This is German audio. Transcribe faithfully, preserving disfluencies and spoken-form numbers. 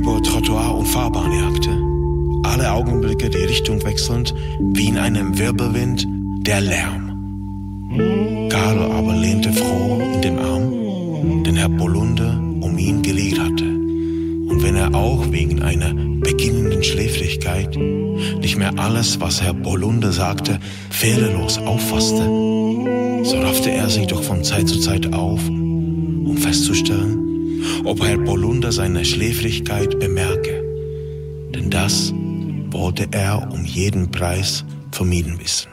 über Trottoir und Fahrbahn jagte, alle Augenblicke die Richtung wechselnd, wie in einem Wirbelwind der Lärm. Karl aber lehnte froh in den Arm, den Herr Bolunde um ihn gelegt hatte. Und wenn er auch wegen einer beginnenden Schläfrigkeit nicht mehr alles, was Herr Bolunde sagte, fehlerlos auffasste, so raffte er sich doch von Zeit zu Zeit auf, um festzustellen, ob Herr Bolunde seine Schläfrigkeit bemerke. Denn das wollte er um jeden Preis vermieden wissen.